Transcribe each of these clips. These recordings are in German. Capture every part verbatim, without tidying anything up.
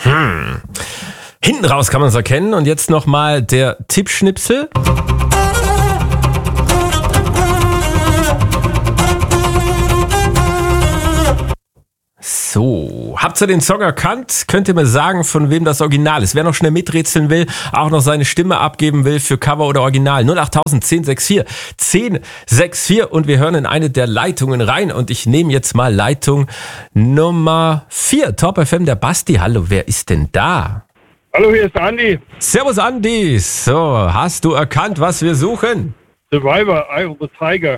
Hm. Hinten raus kann man es erkennen. Und jetzt nochmal der Tippschnipsel. So, habt ihr den Song erkannt? Könnt ihr mir sagen, von wem das Original ist? Wer noch schnell miträtseln will, auch noch seine Stimme abgeben will für Cover oder Original. null acht null null eins sechs vier eins sechs vier und wir hören in eine der Leitungen rein und ich nehme jetzt mal Leitung Nummer vier. Top F M, der Basti. Hallo, wer ist denn da? Hallo, hier ist der Andi. Servus Andi. So, hast du erkannt, was wir suchen? Survivor, Eye of the Tiger.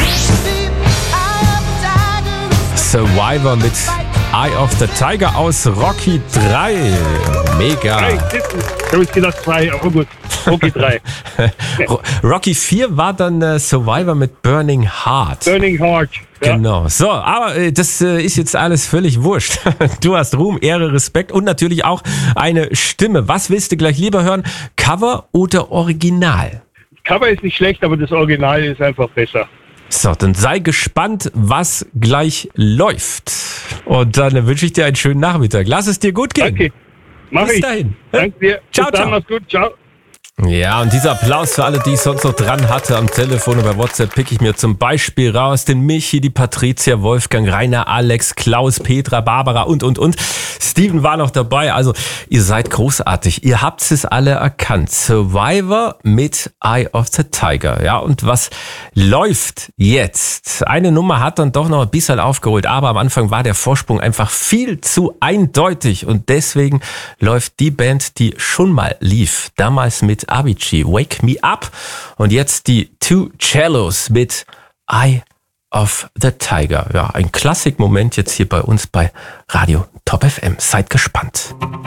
Survivor mit Eye of the Tiger aus Rocky drei. Mega. Hey, ich habe jetzt gedacht zwei, aber gut. Rocky drei. Rocky vier war dann äh, Survivor mit Burning Heart. Burning Heart. Ja. Genau. So, aber äh, das äh, ist jetzt alles völlig wurscht. Du hast Ruhm, Ehre, Respekt und natürlich auch eine Stimme. Was willst du gleich lieber hören? Cover oder Original? Cover ist nicht schlecht, aber das Original ist einfach besser. So, dann sei gespannt, was gleich läuft. Und dann wünsche ich dir einen schönen Nachmittag. Lass es dir gut gehen. Danke. Mach Bis ich. dahin. Danke dir. Ciao, Bis dann, ciao. mach's gut. Ciao. Ja, und dieser Applaus für alle, die ich sonst noch dran hatte am Telefon und bei WhatsApp, pick ich mir zum Beispiel raus den Michi, die Patricia, Wolfgang, Rainer, Alex, Klaus, Petra, Barbara und, und, und. Steven war noch dabei. Also, ihr seid großartig. Ihr habt es alle erkannt. Survivor mit Eye of the Tiger. Ja, und was läuft jetzt? Eine Nummer hat dann doch noch ein bisschen aufgeholt, aber am Anfang war der Vorsprung einfach viel zu eindeutig und deswegen läuft die Band, die schon mal lief, damals mit Avicii, Wake Me Up und jetzt die Two Cellos mit Eye of the Tiger. Ja, ein Klassikmoment jetzt hier bei uns bei Radio Top F M. Seid gespannt.